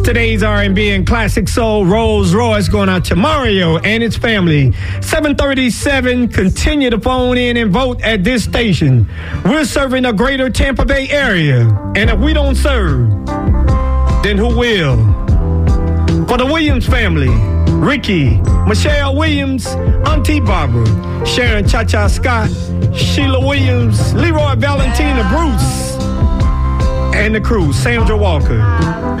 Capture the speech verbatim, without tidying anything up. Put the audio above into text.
Today's R and B and classic soul Rolls Royce going out to Mario and its family. seven thirty-seven, continue to phone in and vote at this station. We're serving the greater Tampa Bay area. And if we don't serve, then who will? For the Williams family, Ricky, Michelle Williams, Auntie Barbara, Sharon Cha-Cha Scott, Sheila Williams, Leroy Valentina Bruce, and the crew, Sandra Walker.